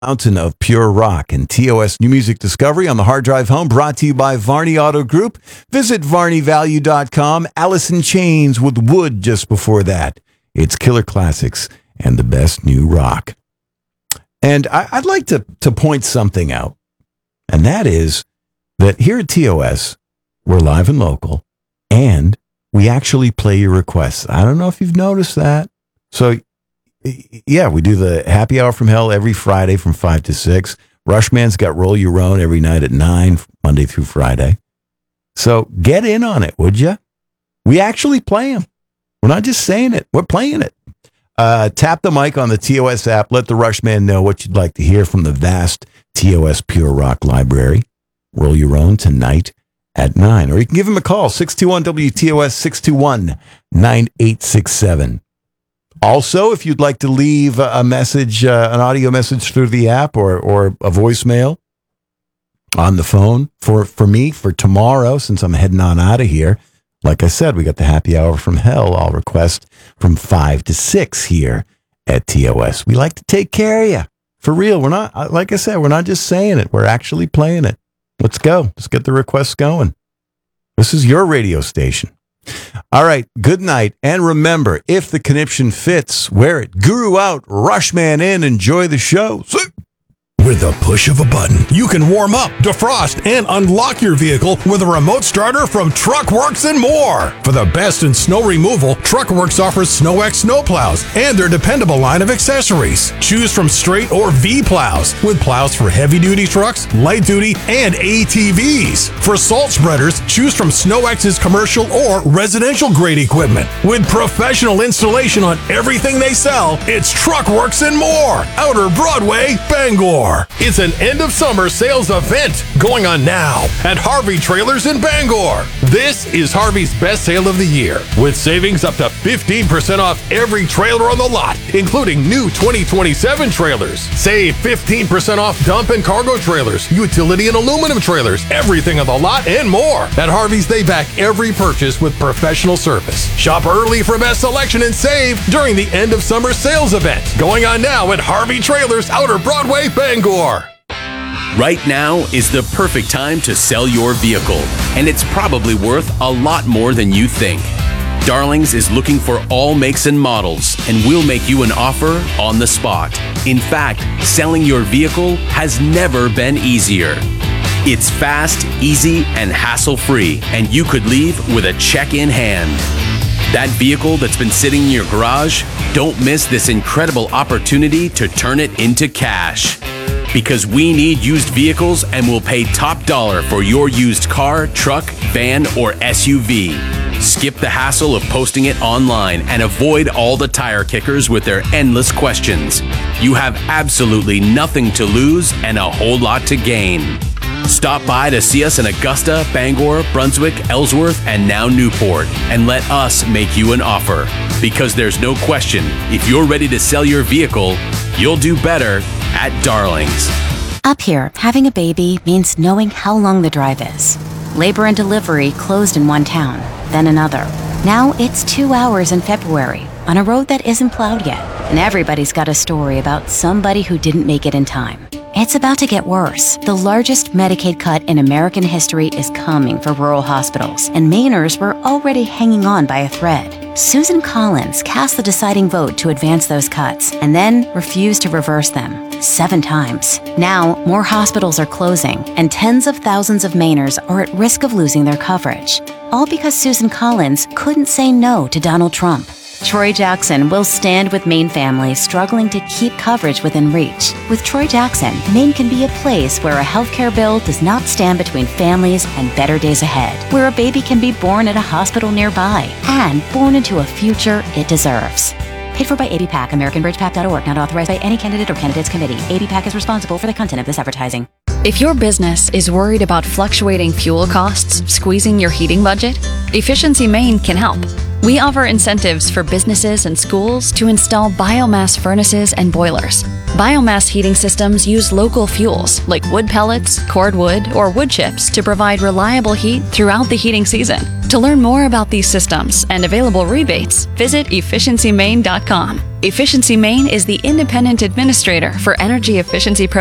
Mountain of pure rock and TOS New Music Discovery on the hard drive home, brought to you by Varney Auto Group. Visit varneyvalue.com. Alice in Chains with Wood just before that. It's Killer Classics and the best new rock. And I'd like to point something out, and that is that here at TOS, we're live and local, and we actually play your requests. I don't know if you've noticed that. So, yeah, we do the Happy Hour from Hell every Friday from 5 to 6. Rushman's got Roll Your Own every night at 9, Monday through Friday. So get in on it, would you? We actually play them. We're not just saying it. We're playing it. Tap the mic on the TOS app. Let the Rushman know what you'd like to hear from the vast TOS Pure Rock library. Roll Your Own tonight at 9. Or you can give him a call, 621-WTOS, 621-9867. Also, if you'd like to leave a message, an audio message through the app or a voicemail on the phone for me for tomorrow, since I'm heading on out of here, like I said, we got the Happy Hour from Hell. I'll request from 5 to 6 here at TOS. We like to take care of you. For real. We're not, like I said, we're not just saying it. We're actually playing it. Let's go. Let's get the requests going. This is your radio station. All right, good night. And remember, if the conniption fits, wear it. Guru out, Rushman in, enjoy the show. With the push of a button, you can warm up, defrost, and unlock your vehicle with a remote starter from TruckWorks and more. For the best in snow removal, TruckWorks offers SnowX snowplows and their dependable line of accessories. Choose from straight or V plows, with plows for heavy-duty trucks, light-duty, and ATVs. For salt spreaders, choose from SnowX's commercial or residential-grade equipment. With professional installation on everything they sell, it's TruckWorks and more. Outer Broadway, Bangor. It's an end-of-summer sales event going on now at Harvey Trailers in Bangor. This is Harvey's best sale of the year, with savings up to 15% off every trailer on the lot, including new 2027 trailers. Save 15% off dump and cargo trailers, utility and aluminum trailers, everything on the lot, and more. At Harvey's, they back every purchase with professional service. Shop early for best selection and save during the end-of-summer sales event going on now at Harvey Trailers, Outer Broadway, Bangor. Right now is the perfect time to sell your vehicle, and it's probably worth a lot more than you think. Darlings is looking for all makes and models, and we'll make you an offer on the spot. In fact, selling your vehicle has never been easier. It's fast, easy, and hassle-free, and you could leave with a check in hand. That vehicle that's been sitting in your garage, don't miss this incredible opportunity to turn it into cash. Because we need used vehicles and will pay top dollar for your used car, truck, van, or SUV. Skip the hassle of posting it online and avoid all the tire kickers with their endless questions. You have absolutely nothing to lose and a whole lot to gain. Stop by to see us in Augusta, Bangor, Brunswick, Ellsworth, and now Newport, and let us make you an offer. Because there's no question, if you're ready to sell your vehicle, you'll do better at Darlings. Up here, having a baby means knowing how long the drive is. Labor and delivery closed in one town, then another. Now it's 2 hours in February on a road that isn't plowed yet, and everybody's got a story about somebody who didn't make it in time. It's about to get worse. The largest Medicaid cut in American history is coming for rural hospitals, and Mainers were already hanging on by a thread. Susan Collins cast the deciding vote to advance those cuts, and then refused to reverse them 7 times. Now, more hospitals are closing, and tens of thousands of Mainers are at risk of losing their coverage. All because Susan Collins couldn't say no to Donald Trump. Troy Jackson will stand with Maine families struggling to keep coverage within reach. With Troy Jackson, Maine can be a place where a healthcare bill does not stand between families and better days ahead, where a baby can be born at a hospital nearby and born into a future it deserves. Paid for by ABPAC, AmericanBridgePAC.org, not authorized by any candidate or candidates committee. ABPAC is responsible for the content of this advertising. If your business is worried about fluctuating fuel costs squeezing your heating budget, Efficiency Maine can help. We offer incentives for businesses and schools to install biomass furnaces and boilers. Biomass heating systems use local fuels like wood pellets, cordwood, or wood chips to provide reliable heat throughout the heating season. To learn more about these systems and available rebates, visit efficiencymaine.com. Efficiency Maine is the independent administrator for energy efficiency